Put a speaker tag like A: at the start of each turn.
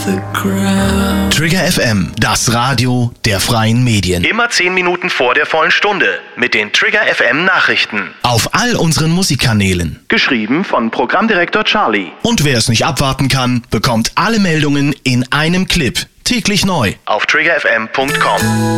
A: the ground.
B: Trigger FM, das Radio der freien Medien.
C: Immer 10 Minuten vor der vollen Stunde mit den Trigger FM Nachrichten.
B: Auf all unseren Musikkanälen.
C: Geschrieben von Programmdirektor Charlie.
B: Und wer es nicht abwarten kann, bekommt alle Meldungen in einem Clip. Täglich neu.
C: Auf triggerfm.com.